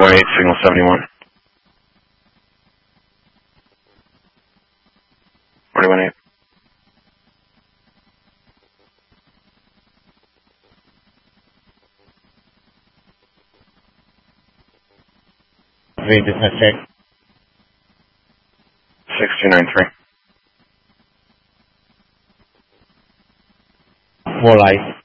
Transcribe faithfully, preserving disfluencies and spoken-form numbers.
one eight, signal seventy-one. forty-one eight. Three business check. six two nine three. Four lights.